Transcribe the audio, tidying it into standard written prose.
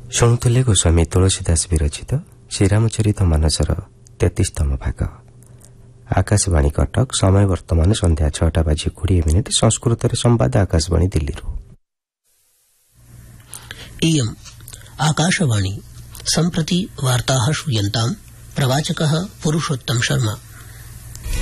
ଶୁଣୁଥିଲେ ଗୋସ୍ୱାମୀ ତୁଳସୀଦାସ ବିରଚିତ ଶ୍ରୀରାମଚରିତ ମାନସର 33ତମ ଭାଗ। ଆକାଶବାଣୀ କଟକ। ସମୟ ବର୍ତ୍ତମାନ ସନ୍ଧ୍ୟା 6:20 ସଂସ୍କୃତରେ ସମ୍ବାଦ ଆକାଶବାଣୀ ଦିଲ୍ଲୀରୁ। इयम् आकाशवाणी सम्प्रति वार्ताः श्रूयन्ताम्। प्रवाचकः पुरुषोत्तम शर्मा।